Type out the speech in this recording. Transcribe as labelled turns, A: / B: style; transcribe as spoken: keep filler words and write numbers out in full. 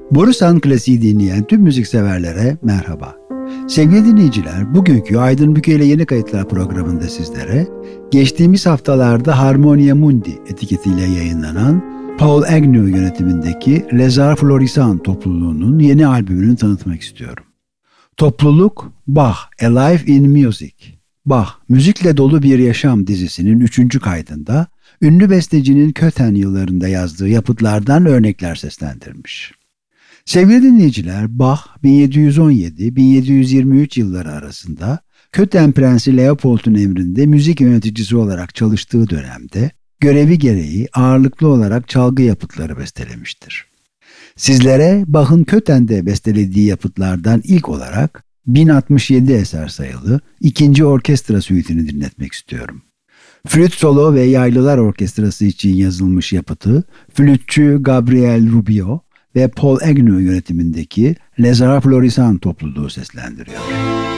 A: Borusan klasiği dinleyen tüm müzikseverlere merhaba. Sevgili dinleyiciler, bugünkü Aydın Büke ile Yeni Kayıtlar programında sizlere geçtiğimiz haftalarda Harmonia Mundi etiketiyle yayınlanan Paul Agnew yönetimindeki Les Arts Florissants topluluğunun yeni albümünü tanıtmak istiyorum. Topluluk Bach, A Life in Music. Bach, Müzikle Dolu Bir Yaşam dizisinin üçüncü kaydında ünlü bestecinin Köthen yıllarında yazdığı yapıtlardan örnekler seslendirmiş. Sevgili dinleyiciler, Bach bin yedi yüz on yedi - bin yedi yüz yirmi üç yılları arasında Köthen Prensi Leopold'un emrinde müzik yöneticisi olarak çalıştığı dönemde görevi gereği ağırlıklı olarak çalgı yapıtları bestelemiştir. Sizlere Bach'ın Köthen'de bestelediği yapıtlardan ilk olarak bin altmış yedi eser sayılı ikinci orkestra süitini dinletmek istiyorum. Flüt solo ve yaylılar orkestrası için yazılmış yapıtı flütçü Gabriel Rubio ve Paul Agnew yönetimindeki Les Arts Florissants topluluğu seslendiriyor.